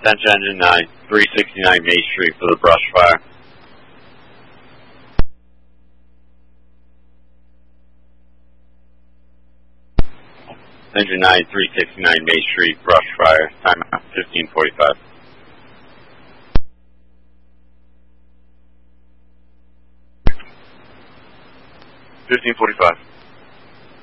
Attention Engine 9, 369 May Street for the brush fire. Engine 9, 369 May Street, brush fire. Time 15:45. 15:45.